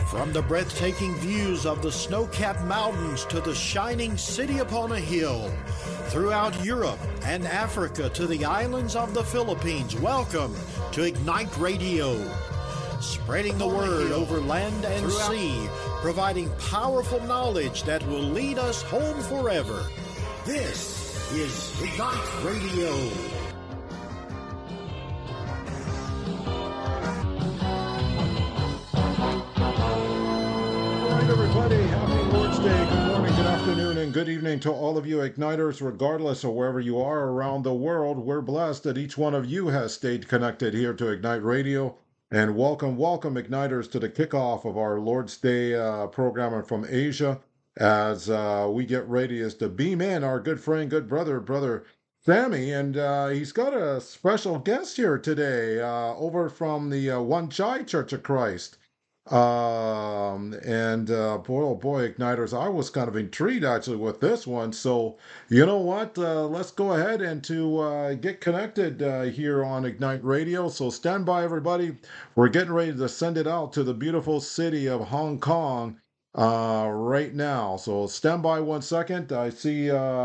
From the breathtaking views of the snow-capped mountains to the shining city upon a hill, throughout Europe and Africa to the islands of the Philippines, welcome to Ignite Radio. Spreading the word over land and sea, providing powerful knowledge that will lead us home forever. This is Ignite Radio. Everybody, happy Lord's Day. Good morning, good afternoon, and good evening to all of you Igniters, regardless of wherever you are around the world. We're blessed that each one of you has stayed connected here to Ignite Radio. And welcome, Igniters, to the kickoff of our Lord's Day programming from Asia as we get ready as to beam in our good friend, good brother Sammy. And he's got a special guest here today over from the One Chai Church of Christ. Boy, oh boy, Igniters, I was kind of intrigued actually with this one. So, you know what? Let's go ahead and to get connected here on Ignite Radio. So stand by, everybody. We're getting ready to send it out to the beautiful city of Hong Kong right now. So stand by 1 second. I see